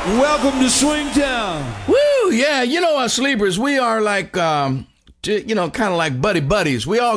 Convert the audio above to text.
Welcome to Swingtown. Woo, yeah, you know us sleepers, we are like, kind of like buddies. We all